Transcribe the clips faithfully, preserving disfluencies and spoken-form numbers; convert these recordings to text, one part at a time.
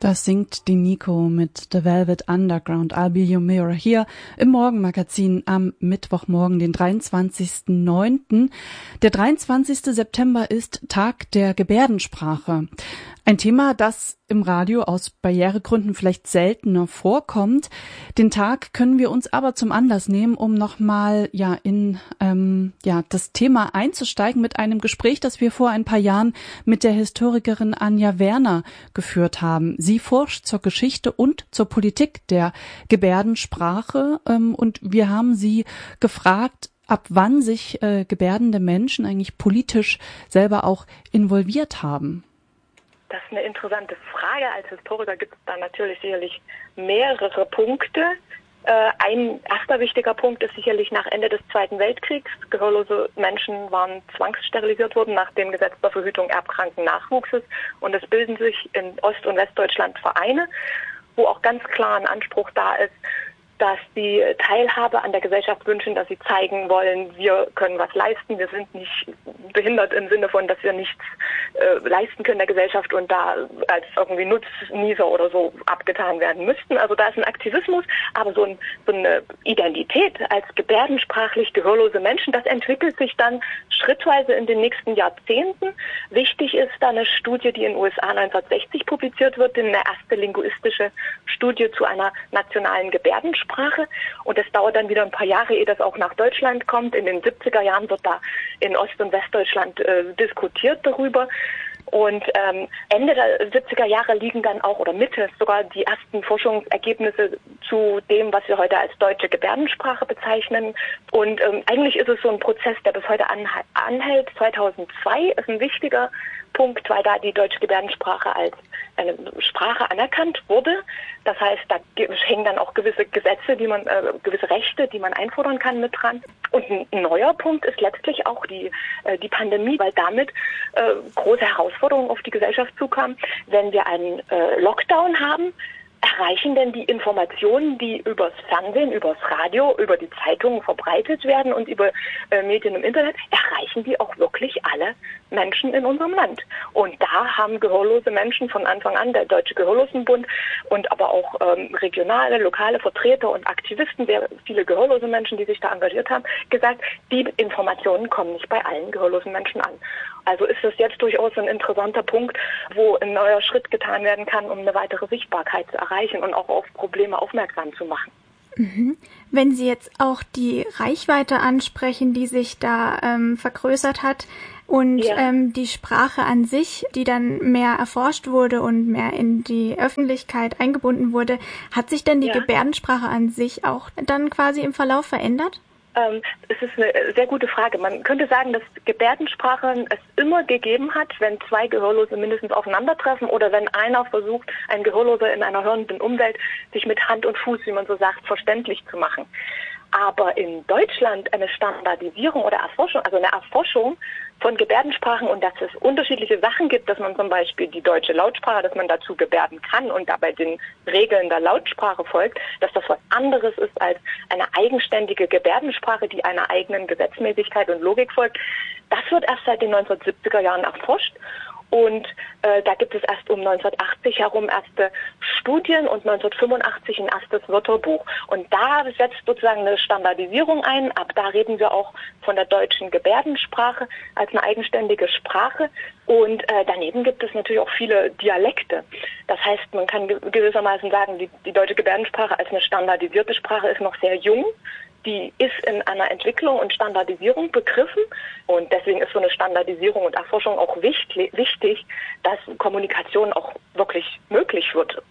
Das singt die Nico mit The Velvet Underground, I'll Be Your Mirror, hier im Morgenmagazin am Mittwochmorgen, den dreiundzwanzigsten neunten Der dreiundzwanzigste September ist Tag der Gebärdensprache. Ein Thema, das im Radio aus Barrieregründen vielleicht seltener vorkommt. Den Tag können wir uns aber zum Anlass nehmen, um nochmal ja in ähm, ja das Thema einzusteigen mit einem Gespräch, das wir vor ein paar Jahren mit der Historikerin Anja Werner geführt haben. Sie forscht zur Geschichte und zur Politik der Gebärdensprache ähm, und wir haben sie gefragt, ab wann sich äh, gebärdende Menschen eigentlich politisch selber auch involviert haben. Das ist eine interessante Frage. Als Historiker gibt es da natürlich sicherlich mehrere Punkte. Äh, ein erster wichtiger Punkt ist sicherlich nach Ende des Zweiten Weltkriegs. Gehörlose Menschen waren zwangssterilisiert worden nach dem Gesetz zur Verhütung erbkranken Nachwuchses. Und es bilden sich in Ost- und Westdeutschland Vereine, wo auch ganz klar ein Anspruch da ist, dass die Teilhabe an der Gesellschaft wünschen, dass sie zeigen wollen, wir können was leisten, wir sind nicht behindert im Sinne von, dass wir nichts äh, leisten können der Gesellschaft und da als irgendwie Nutznießer oder so abgetan werden müssten. Also da ist ein Aktivismus, aber so, ein, so eine Identität als gebärdensprachlich gehörlose Menschen, das entwickelt sich dann schrittweise in den nächsten Jahrzehnten. Wichtig ist da eine Studie, die in den U S A neunzehnhundertsechzig publiziert wird, eine erste linguistische Studie zu einer nationalen Gebärdensprache. Und es dauert dann wieder ein paar Jahre, ehe das auch nach Deutschland kommt. In den siebziger Jahren wird da in Ost- und Westdeutschland äh, diskutiert darüber. Und ähm, Ende der siebziger Jahre liegen dann auch, oder Mitte sogar, die ersten Forschungsergebnisse zu dem, was wir heute als deutsche Gebärdensprache bezeichnen. Und ähm, eigentlich ist es so ein Prozess, der bis heute anha- anhält. zweitausendzwei ist ein wichtiger Punkt, weil da die deutsche Gebärdensprache als eine Sprache anerkannt wurde. Das heißt, da hängen dann auch gewisse Gesetze, die man, äh, gewisse Rechte, die man einfordern kann, mit dran. Und ein neuer Punkt ist letztlich auch die, äh, die Pandemie, weil damit äh, große Herausforderungen auf die Gesellschaft zukamen. Wenn wir einen äh, Lockdown haben, erreichen denn die Informationen, die übers Fernsehen, übers Radio, über die Zeitungen verbreitet werden und über äh, Medien im Internet, erreichen die auch wirklich alle Menschen in unserem Land? Und da haben gehörlose Menschen von Anfang an, der Deutsche Gehörlosenbund und aber auch ähm, regionale, lokale Vertreter und Aktivisten, sehr viele gehörlose Menschen, die sich da engagiert haben, gesagt, die Informationen kommen nicht bei allen gehörlosen Menschen an. Also ist das jetzt durchaus ein interessanter Punkt, wo ein neuer Schritt getan werden kann, um eine weitere Sichtbarkeit zu erreichen und auch auf Probleme aufmerksam zu machen. Mhm. Wenn Sie jetzt auch die Reichweite ansprechen, die sich da ähm, vergrößert hat und ja. ähm, die Sprache an sich, die dann mehr erforscht wurde und mehr in die Öffentlichkeit eingebunden wurde, hat sich denn die ja. Gebärdensprache an sich auch dann quasi im Verlauf verändert? Ähm, es ist eine sehr gute Frage. Man könnte sagen, dass Gebärdensprache es immer gegeben hat, wenn zwei Gehörlose mindestens aufeinandertreffen oder wenn einer versucht, ein Gehörloser in einer hörenden Umwelt, sich mit Hand und Fuß, wie man so sagt, verständlich zu machen. Aber in Deutschland eine Standardisierung oder Erforschung, also eine Erforschung von Gebärdensprachen und dass es unterschiedliche Sachen gibt, dass man zum Beispiel die deutsche Lautsprache, dass man dazu gebärden kann und dabei den Regeln der Lautsprache folgt, dass das was anderes ist als eine eigenständige Gebärdensprache, die einer eigenen Gesetzmäßigkeit und Logik folgt. Das wird erst seit den neunzehnhundertsiebziger Jahren erforscht. Und äh, da gibt es erst um neunzehnhundertachtzig herum erste Studien und neunzehnhundertfünfundachtzig ein erstes Wörterbuch. Und da setzt sozusagen eine Standardisierung ein. Ab da reden wir auch von der deutschen Gebärdensprache als eine eigenständige Sprache. Und äh, daneben gibt es natürlich auch viele Dialekte. Das heißt, man kann gewissermaßen sagen, die, die deutsche Gebärdensprache als eine standardisierte Sprache ist noch sehr jung. Die ist in einer Entwicklung und Standardisierung begriffen und deswegen ist so eine Standardisierung und Erforschung auch wichtig, dass Kommunikation auch wirklich möglich wird.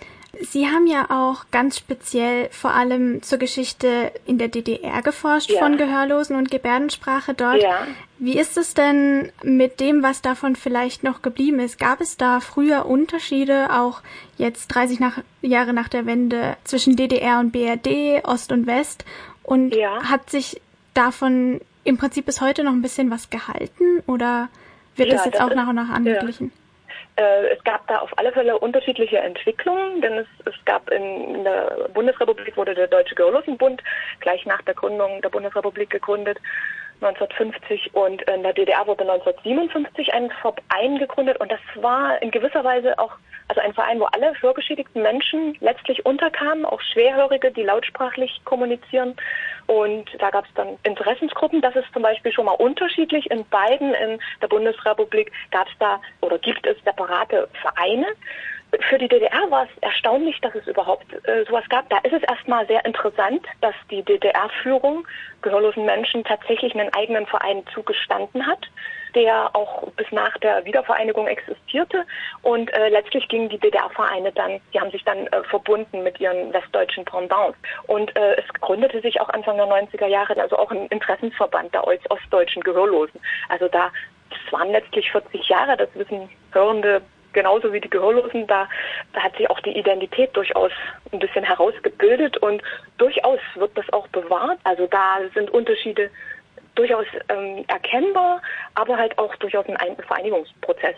Sie haben ja auch ganz speziell vor allem zur Geschichte in der D D R geforscht, ja. von Gehörlosen und Gebärdensprache dort. Ja. Wie ist es denn mit dem, was davon vielleicht noch geblieben ist? Gab es da früher Unterschiede, auch jetzt dreißig nach, Jahre nach der Wende, zwischen D D R und B R D, Ost und West? Und ja. hat sich davon im Prinzip bis heute noch ein bisschen was gehalten oder wird ja, das jetzt das auch ist, nach und nach angeglichen? Ja. Äh, es gab da auf alle Fälle unterschiedliche Entwicklungen, denn es, es gab in, in der Bundesrepublik wurde der Deutsche Gehörlosenbund gleich nach der Gründung der Bundesrepublik gegründet, neunzehnhundertfünfzig, und in der D D R wurde neunzehnhundertsiebenundfünfzig ein Verein gegründet und das war in gewisser Weise auch Also ein Verein, wo alle hörgeschädigten Menschen letztlich unterkamen, auch Schwerhörige, die lautsprachlich kommunizieren. Und da gab es dann Interessensgruppen. Das ist zum Beispiel schon mal unterschiedlich. In beiden, in der Bundesrepublik, gab es da oder gibt es separate Vereine. Für die D D R war es erstaunlich, dass es überhaupt äh, sowas gab. Da ist es erstmal sehr interessant, dass die D D R-Führung gehörlosen Menschen tatsächlich einen eigenen Verein zugestanden hat, der auch bis nach der Wiedervereinigung existierte. Und äh, letztlich gingen die D D R-Vereine dann, die haben sich dann äh, verbunden mit ihren westdeutschen Pendants. Und äh, es gründete sich auch Anfang der neunziger Jahre also auch ein Interessensverband der ostdeutschen Gehörlosen. Also da, das waren letztlich vierzig Jahre, das wissen Hörende genauso wie die Gehörlosen, da, da hat sich auch die Identität durchaus ein bisschen herausgebildet und durchaus wird das auch bewahrt. Also da sind Unterschiede durchaus ähm, erkennbar, aber halt auch durchaus ein Vereinigungsprozess.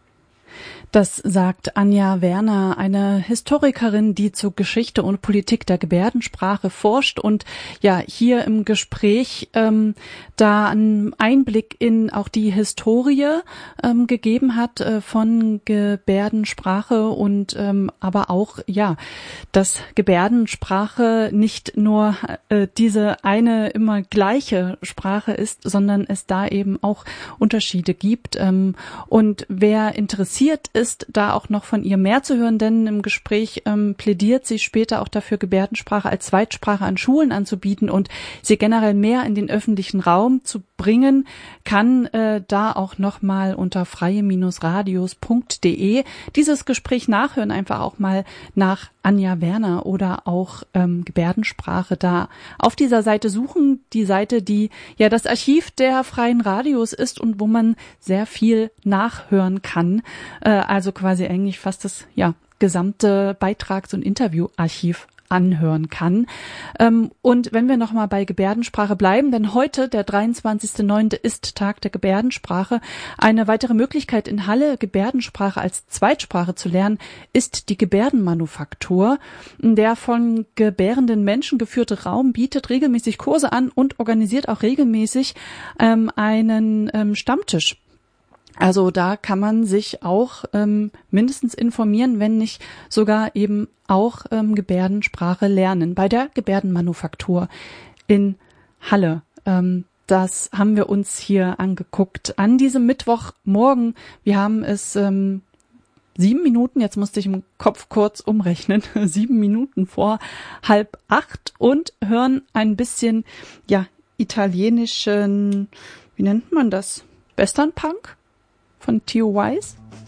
Das sagt Anja Werner, eine Historikerin, die zur Geschichte und Politik der Gebärdensprache forscht und ja hier im Gespräch ähm, da einen Einblick in auch die Historie ähm, gegeben hat äh, von Gebärdensprache und ähm, aber auch ja, dass Gebärdensprache nicht nur äh, diese eine immer gleiche Sprache ist, sondern es da eben auch Unterschiede gibt. Ähm, und wer interessiert ist, da auch noch von ihr mehr zu hören, denn im Gespräch ähm, plädiert sie später auch dafür, Gebärdensprache als Zweitsprache an Schulen anzubieten und sie generell mehr in den öffentlichen Raum zu bringen, kann äh, da auch nochmal unter freie Radios punkt de dieses Gespräch nachhören, einfach auch mal nach Anja Werner oder auch ähm, Gebärdensprache da auf dieser Seite suchen, die Seite, die ja das Archiv der freien Radios ist und wo man sehr viel nachhören kann, äh, also quasi eigentlich fast das ja gesamte Beitrags- und Interviewarchiv anhören kann. Ähm, und wenn wir nochmal bei Gebärdensprache bleiben, denn heute, der dreiundzwanzigster neunte ist Tag der Gebärdensprache. Eine weitere Möglichkeit in Halle, Gebärdensprache als Zweitsprache zu lernen, ist die Gebärdenmanufaktur. Der von gebärenden Menschen geführte Raum bietet regelmäßig Kurse an und organisiert auch regelmäßig ähm, einen ähm, Stammtisch. Also da kann man sich auch ähm, mindestens informieren, wenn nicht sogar eben auch ähm, Gebärdensprache lernen bei der Gebärdenmanufaktur in Halle. Ähm, das haben wir uns hier angeguckt an diesem Mittwochmorgen. Wir haben es ähm, sieben Minuten, jetzt musste ich im Kopf kurz umrechnen, sieben Minuten vor halb acht und hören ein bisschen ja italienischen, wie nennt man das? Western Punk? Von Theo Wise.